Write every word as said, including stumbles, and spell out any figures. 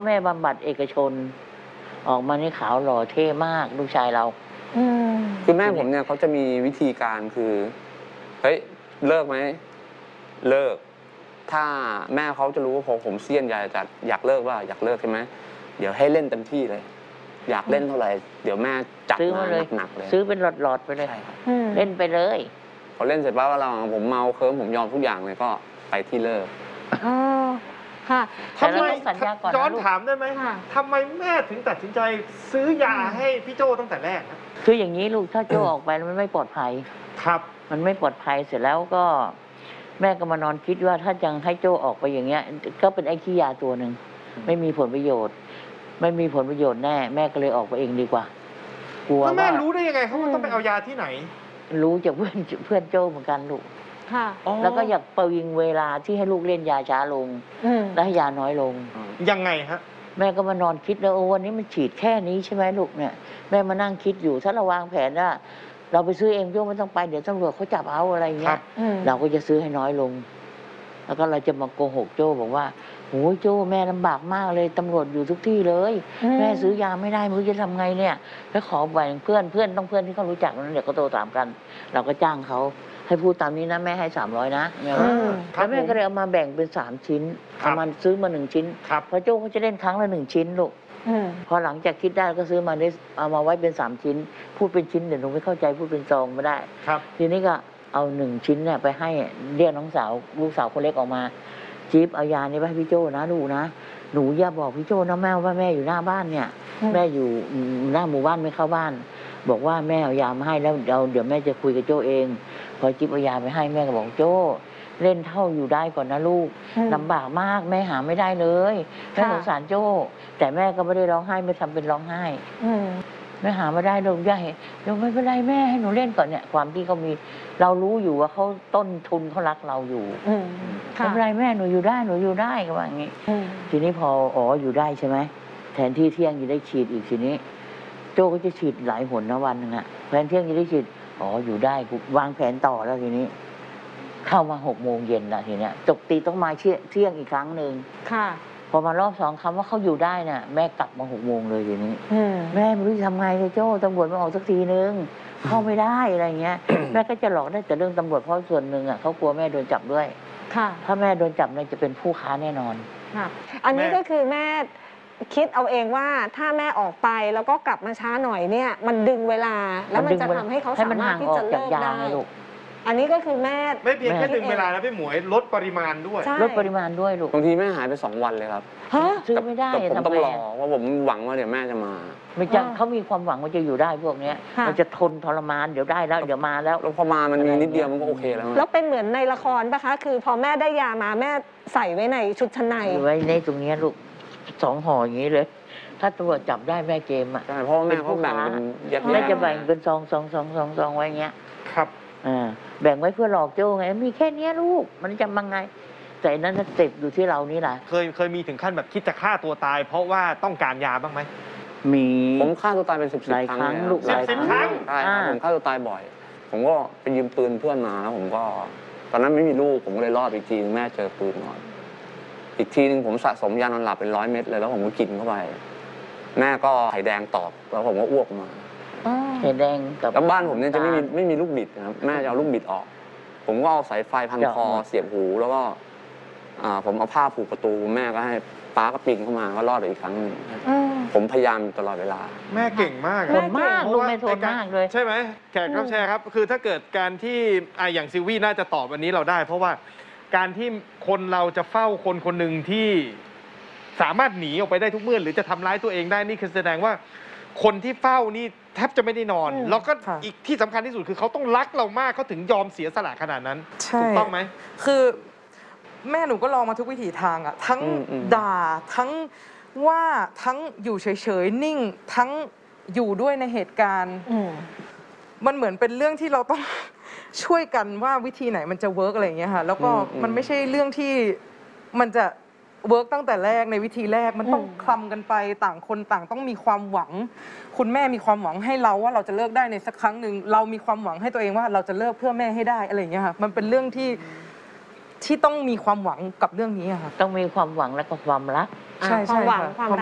แม่บำบัดเอกชนออกมานี่ขาวหล่อเท่มากลูกชายเราคือแม่ผมเนี่ยเขาจะมีวิธีการคือเฮ้ยเลิกไหมเลิกถ้าแม่เขาจะรู้ว่าพอผมเซียนอยากจะอยากเลิกว่าอยากเลิกใช่ไหมเดี๋ยวให้เล่นเต็มที่เลยอยากเล่นเท่าไหร่เดี๋ยวแม่จัดมาหนักๆเลยซื้อเป็นหลอดๆไปเลยเล่นไปเลยพอเล่นเสร็จปั๊บว่าเราผมเมาเคิร์มผมยอมทุกอย่างเลยก็ไปที่เลิกอ๋อค่ะทำไมสัญญาก่อนย้อนถามได้ไหมทำไมแม่ถึงตัดสินใจซื้อยาให้พี่โจ้ตั้งแต่แรกคืออย่างนี้ลูกถ้าโจ้ออกไปมันไม่ปลอดภัยครับมันไม่ปลอดภัยเสร็จแล้วก็แม่ก็มานอนคิดว่าถ้ายังให้โจ้ออกไปอย่างเงี้ยก็เป็นไอ้ขี้ยาตัวหนึ่งไม่มีผลประโยชน์ไม่มีผลประโยชน์แน่แม่ก็เลยออกไปเองดีกว่ากลัวว่าแม่รู้ได้ยังไงเขาต้องไปเอายาที่ไหนรู้จากเพื่อนเพื่อนโจ้เหมือนกันลูกแล้วก็อยากประวิงเวลาที่ให้ลูกเล่นยาช้าลงและให้ยาน้อยลงยังไงฮะแม่ก็มานอนคิดแล้วโอ้วันนี้มันฉีดแค่นี้ใช่ไหมลูกเนี่ยแม่มานั่งคิดอยู่ถ้าเราวางแผนว่าเราไปซื้อเองโจ้ไม่ต้องไปเดี๋ยวตำรวจเขาจับเอาอะไรเงี้ยเราก็จะซื้อให้น้อยลงแล้วก็เราจะมาโกหกโจ้บอกว่าโอ้ยโจ้แม่ลำบากมากเลยตำรวจอยู่ทุกที่เลยแม่ซื้อยาไม่ได้ไม่รู้จะทำไงเนี่ยแล้วขอแบ่งเพื่อนเพื่อนต้องเพื่อนที่เขารู้จักนั้นเดี๋ยวก็โทรตามกันเราก็จ้างเขาให้พูดตามนี้นะแม่ให้สามร้อยนะแม่ว่าแล้วแม่ก็เลยเอามาแบ่งเป็นสามชิ้นเอามันซื้อมาหนึ่งชิ้นเพราะโจ้เขาจะเล่นครั้งละหนึ่งชิ้นลูกพอหลังจากคิดได้ก็ซื้อมาได้เอามาไว้เป็นสามชิ้นพูดเป็นชิ้นเดี๋ยวหนูไม่เข้าใจพูดเป็นซองไม่ได้ทีนี้ก็เอาหนึ่งชิ้นเนี่ยไปให้เรียกน้องสาวลูกสาวคนเล็กออกมาจิ๊บเอายานี้ไปให้พี่โจ้นะลูกนะหนูอย่าบอกพี่โจ้นะแม่ว่าแม่อยู่หน้าบ้านเนี่ยแม่อยู่หน้าหมู่บ้านไม่เข้าบ้านบอกว่าแม่เอายามาให้แล้วเดี๋ยวเดี๋ยวแม่จะคุยกับโจ้เองพอจิ๊บเอายาไปให้แม่ก็บอกโจ้เล่นเท่าอยู่ได้ก่อนนะลูกลำบากมากแม่หาไม่ได้เลยแม่สงสารโจ้แต่แม่ก็ไม่ได้ร้องไห้ไม่ทำเป็นร้องไห้แม่หาไม่ได้ลูกย่าเดี๋ยวไม่เป็นไรแม่ให้หนูเล่นก่อนเนี่ยความที่เขามีเรารู้อยู่ว่าเขาต้นทุนเขารักเราอยู่ไม่เป็นไรแม่หนูอยู่ได้หนูอยู่ได้ก็ว่าอย่างนี้ทีนี้พออ๋ออยู่ได้ใช่ไหมแทนที่เที่ยงจะได้ฉีดอีกทีนี้โจ้ก็จะฉีดหลายหนนะวันนึงอะแทนเที่ยงจะได้ฉีดอ๋ออยู่ได้วางแผนต่อแล้วทีนี้เข้ามาหกโมงเย็นละทีเนี้ยจบตีต้องมาเที่ยงอีกครั้งหนึ่งค่ะพอมารอบสองคำว่าเขาอยู่ได้น่ะแม่กลับมาหกโมงเลยทีนี้แม่ไม่รู้จะทำไงเลยโจ้ตำรวจมาออกสักทีนึงเข้าไม่ได้อะไรเงี้ยแม่ก็จะหลอกได้แต่เรื่องตำรวจเพราะส่วนหนึ่งอ่ะเขากลัวแม่โดนจับด้วยค่ะถ้าแม่โดนจับเนี่ยจะเป็นผู้ค้าแน่นอนค่ะอันนี้ก็คือแม่คิดเอาเองว่าถ้าแม่ออกไปแล้วก็กลับมาช้าหน่อยเนี่ยมันดึงเวลาแล้วมันจะทำให้เขาสามารถที่จะเลิกได้อันนี้ก็คือแม่ไม่เพียงแค่ดึงเวลานะพี่หมวยลดปริมาณด้วยลดปริมาณด้วยลูกบางทีแม่หายไปสองวันเลยครับซื้อไม่ได้ผมต้องรอว่าผมหวังว่าเดี๋ยวแม่จะมาไม่จังเขามีความหวังว่าจะอยู่ได้พวกนี้มันจะทนทรมานเดี๋ยวได้แล้วเดี๋ยวมาแล้วแล้วพอมามันมีนิดเดียวมันก็โอเคแล้วแล้วเป็นเหมือนในละครปะคะคือพอแม่ได้ยามาแม่ใส่ไว้ในชุดชั้นในไว้ในตรงนี้ลูกสองห่ออย่างนี้เลยถ้าตำรวจจับได้แม่เกมอ่ะใช่เพราะแม่เขาแบ่งเป็นแยกแม่จะแบ่งเป็นซองซองซองซองซองไว้เงี้ยครับอ่าแบ่งไว้เพื่อหลอกโจ้ไงมีแค่นี้ลูกมันจะมังไงแต่นั้นเจ็บอยู่ที่เรานี่แหละเคยเคยมีถึงขั้นแบบคิดจะฆ่าตัวตายเพราะว่าต้องการยาบ้างไหมมีผมฆ่าตัวตายเป็นสิบสิบครั้งลูกหลายครั้งใช่ผมฆ่าตัวตายบ่อยผมก็ไปยืมปืนเพื่อนมาแล้วผมก็ตอนนั้นไม่มีลูกผมก็เลยรอดอีกทีแม่เจอปืนก่อนอีกทีนึงผมสะสมยานอนหลับเป็นร้อยเม็ดเลยแล้วผมก็กินเข้าไปแม่ก็ไข่แดงตอบแล้วผมก็อ้วกมาไข่แดงกับแล้วบ้านผมเนี่ยจะไม่มีไม่มีลูกบิดนะครับแม่จะเอาลูกบิดออกผมก็เอาสายไฟพันคอเสียบหูแล้วก็ผมเอาผ้าผูกประตูแม่ก็ให้ป้าก็ปีนเข้ามาก็รอดอีกครั้งนึงผมพยายามตลอดเวลาแม่เก่งมากทนมากลูกแม่ทนมากเลยใช่ไหมแขกรับแชร์ครับคือถ้าเกิดการที่อย่างซิลวี่น่าจะตอบอันนี้เราได้เพราะว่าการที่คนเราจะเฝ้าคนคนหนึ่งที่สามารถหนีออกไปได้ทุกเมื่อหรือจะทำร้ายตัวเองได้นี่คือแสดงว่าคนที่เฝ้านี่แทบจะไม่ได้นอนแล้วก็อีกที่สำคัญที่สุดคือเขาต้องรักเรามากเขาถึงยอมเสียสละขนาดนั้นถูกต้องไหมคือแม่หนูก็ลองมาทุกวิถีทางอะทั้งด่าทั้งว่าทั้งอยู่เฉยๆนิ่งทั้งอยู่ด้วยในเหตุการณ์มันเหมือนเป็นเรื่องที่เราต้องช่วยกันว่าวิธีไหนมันจะเวิร์กอะไรอย่างเงี้ยค่ะแล้วก็มันไม่ใช่เรื่องที่มันจะเวิร์กตั้งแต่แรกในวิธีแรกมันต้องคลำกันไปต่างคนต่างต้องมีความหวังคุณแม่มีความหวังให้เราว่าเราจะเลิกได้ในสักครั้งหนึ่งเรามีความหวังให้ตัวเองว่าเราจะเลิกเพื่อแม่ให้ได้อะไรอย่างเงี้ยค่ะมันเป็นเรื่องที่ที่ต้องมีความหวังกับเรื่องนี้อะค่ะต้องมีความหวังและก็ความรักอ่าใช่ความใช่หวังค่ะความ